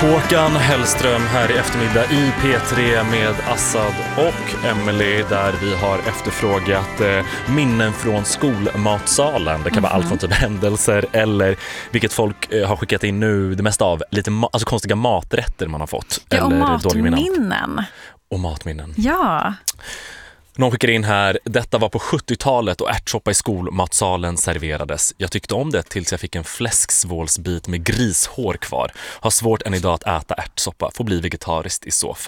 Håkan Hellström här i eftermiddag i P3 med Assad och Emily, där vi har efterfrågat minnen från skolmatsalen. Det kan vara allt från typ händelser eller vilket folk har skickat in nu, det mesta av lite alltså konstiga maträtter man har fått. Ja, eller och matminnen. Och matminnen. Ja. Någon skickar in här: detta var på 70-talet och ärtsoppa i skolmatsalen serverades. Jag tyckte om det tills jag fick en fläsksvålsbit med grishår kvar. Har svårt än idag att äta ärtsoppa. Får bli vegetariskt i så fall.